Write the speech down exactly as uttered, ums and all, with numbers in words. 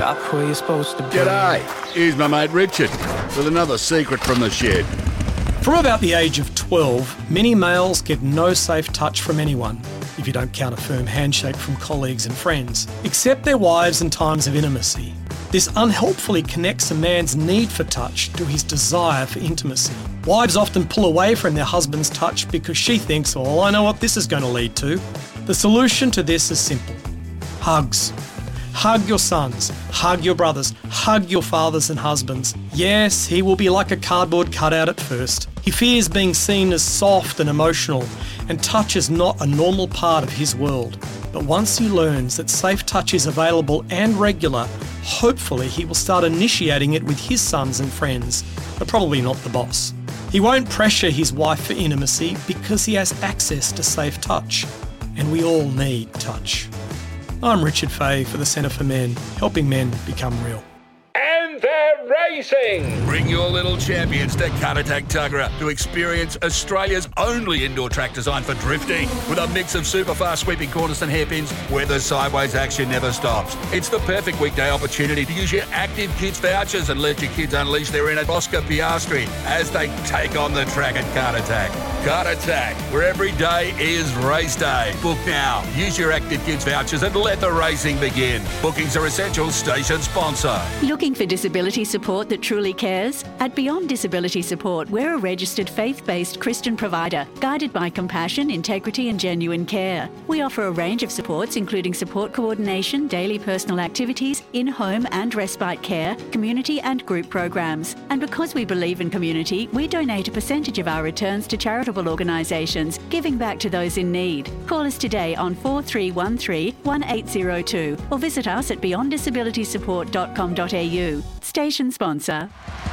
up where you're supposed to be. G'day, here's my mate Richard with another secret from the shed. From about the age of twelve, many males get no safe touch from anyone, if you don't count a firm handshake from colleagues and friends, except their wives in times of intimacy. This unhelpfully connects a man's need for touch to his desire for intimacy. Wives often pull away from their husband's touch because she thinks, oh, I know what this is going to lead to. The solution to this is simple. Hugs. Hug your sons, hug your brothers, hug your fathers and husbands. Yes, he will be like a cardboard cutout at first. He fears being seen as soft and emotional, and touch is not a normal part of his world. But once he learns that safe touch is available and regular, hopefully he will start initiating it with his sons and friends, but probably not the boss. He won't pressure his wife for intimacy because he has access to safe touch, and we all need touch. I'm Richard Fay for the Centre for Men, helping men become real. And they're racing! Bring your little champions to Caratak Tuggerah to experience Australia's only indoor track designed for drifting. With a mix of super fast sweeping corners and hairpins where the sideways action never stops. It's the perfect weekday opportunity to use your Active Kids vouchers and let your kids unleash their inner Oscar Piastri as they take on the track at Caratak. Caratak, where every day is race day. Book now. Use your Active Kids vouchers and let the racing begin. Bookings are essential. Station sponsor. Looking for disability support that truly cares? At Beyond Disability Support, we're a registered faith-based Christian provider, guided by compassion, integrity and genuine care. We offer a range of supports including support coordination, daily personal activities, in-home and respite care, community and group programs. And because we believe in community, we donate a percentage of our returns to charitable organisations, giving back to those in need. Call us today on four three one three, one eight zero two or visit us at beyond disability support dot com dot a u. Station sponsor.